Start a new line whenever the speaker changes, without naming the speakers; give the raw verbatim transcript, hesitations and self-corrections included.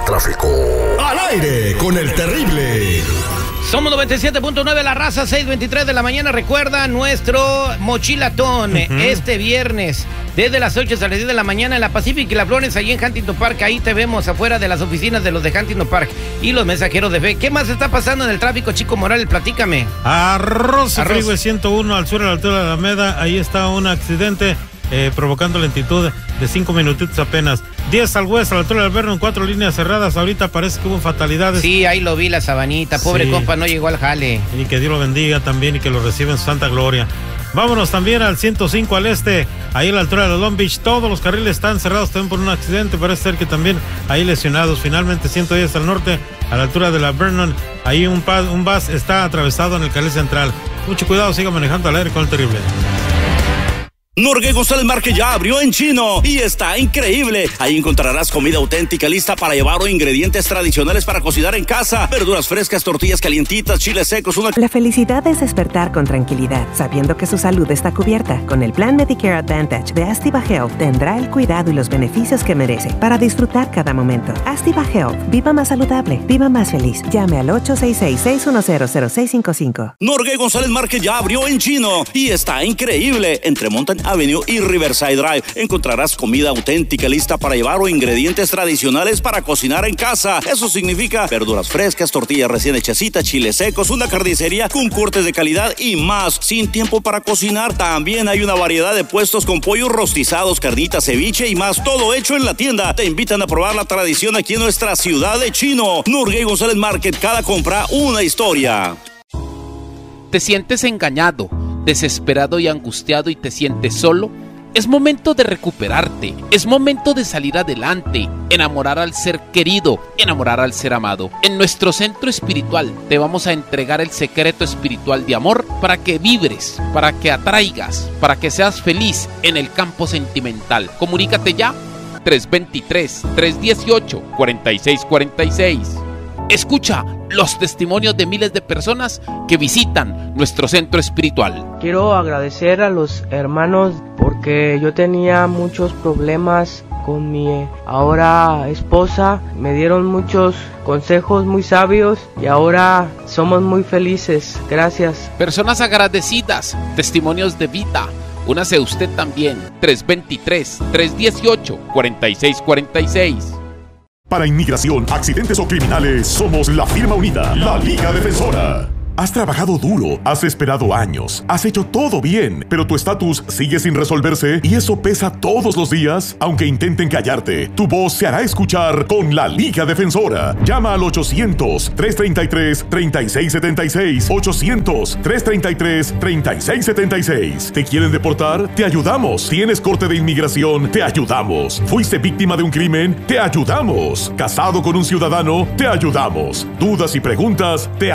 tráfico. Al aire con el terrible.
Somos noventa y siete punto nueve La Raza, seis veintitrés de la mañana. Recuerda nuestro mochilatón uh-huh. este viernes desde las ocho hasta las diez de la mañana en la Pacific y la Florence, allí en Huntington Park. Ahí te vemos afuera de las oficinas de los de Huntington Park y los mensajeros de fe. ¿Qué más está pasando en el tráfico, Chico Morales? Platícame.
Arroz, Arroz. Freeway ciento uno al sur a la altura de Alameda. Ahí está un accidente eh, provocando lentitud de cinco minutitos apenas. diez al west, a la altura del Vernon, cuatro líneas cerradas. Ahorita parece que hubo fatalidades.
Sí, ahí lo vi, la sabanita. Pobre sí. compa, no llegó al jale.
Y que Dios lo bendiga también y que lo reciba en su santa gloria. Vámonos también al ciento cinco al este, ahí a la altura de Long Beach. Todos los carriles están cerrados también por un accidente. Parece ser que también hay lesionados. Finalmente, ciento diez al norte, a la altura de la Vernon. Ahí un, un bus está atravesado en el carril central. Mucho cuidado, siga manejando al aire con el terrible.
Norgay González Márquez ya abrió en Chino y está increíble. Ahí encontrarás comida auténtica lista para llevar o ingredientes tradicionales para cocinar en casa. Verduras frescas, tortillas calientitas, chiles secos, una...
La felicidad es despertar con tranquilidad, sabiendo que su salud está cubierta. Con el plan Medicare Advantage de Astiva Health tendrá el cuidado y los beneficios que merece para disfrutar cada momento. Astiva Health, viva más saludable, viva más feliz. Llame al ocho seis seis, seis uno cero, cero seis cinco cinco.
Norgay González Márquez ya abrió en Chino y está increíble. Entre Mountain Avenue y Riverside Drive encontrarás comida auténtica lista para llevar o ingredientes tradicionales para cocinar en casa. Eso significa verduras frescas, tortillas recién hechecitas, chiles secos, una carnicería con cortes de calidad y más. Sin tiempo para cocinar, también hay una variedad de puestos con pollos rostizados, carnitas, ceviche y más, todo hecho en la tienda. Te invitan a probar la tradición aquí en nuestra ciudad de Chino. Norgay González Market, cada compra una historia.
¿Te sientes engañado, desesperado y angustiado y te sientes solo? Es momento de recuperarte, es momento de salir adelante, enamorar al ser querido, enamorar al ser amado. En nuestro centro espiritual te vamos a entregar el secreto espiritual de amor para que vibres, para que atraigas, para que seas feliz en el campo sentimental. Comunícate ya, tres dos tres, tres uno ocho, cuatro seis cuatro seis. Escucha los testimonios de miles de personas que visitan nuestro centro espiritual.
Quiero agradecer a los hermanos porque yo tenía muchos problemas con mi ahora esposa. Me dieron muchos consejos muy sabios y ahora somos muy felices. Gracias.
Personas agradecidas, testimonios de vida. Únase usted también. tres dos tres, tres uno ocho, cuatro seis cuatro seis.
Para inmigración, accidentes o criminales, somos la firma unida, la Liga Defensora. Has trabajado duro, has esperado años, has hecho todo bien, pero tu estatus sigue sin resolverse y eso pesa todos los días. Aunque intenten callarte, tu voz se hará escuchar con la Liga Defensora. Llama al ochocientos, tres treinta y tres, treinta y seis setenta y seis, ochocientos, tres treinta y tres, treinta y seis setenta y seis. ¿Te quieren deportar? Te ayudamos. ¿Tienes corte de inmigración? Te ayudamos. ¿Fuiste víctima de un crimen? Te ayudamos. ¿Casado con un ciudadano? Te ayudamos. ¿Dudas y preguntas? Te